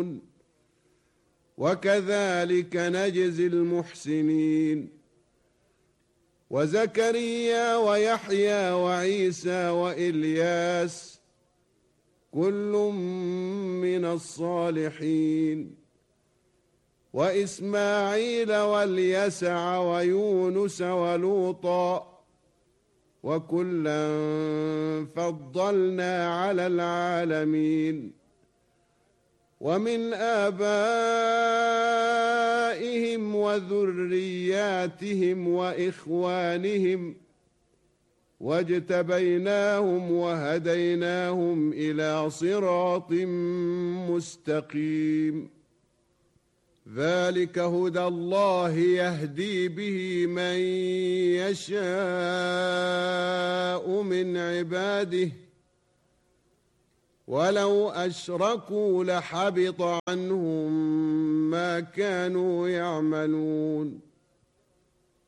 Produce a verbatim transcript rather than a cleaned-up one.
يعملون وكذلك نجزي المحسنين وزكريا ويحيى وعيسى وإلياس كل من الصالحين وإسماعيل واليسع ويونس ولوطا وكلا فضلنا على العالمين ومن آبائهم وذرياتهم وإخوانهم واجتبيناهم وهديناهم إلى صراط مستقيم ذلك هدى الله يهدي به من يشاء من عباده ولو أشركوا لحبط عنهم ما كانوا يعملون